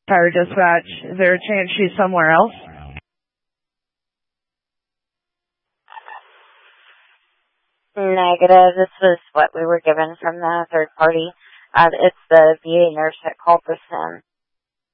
Fire dispatch, is there a chance she's somewhere else? Negative. This was what we were given from the third party. It's the VA nurse that called this in.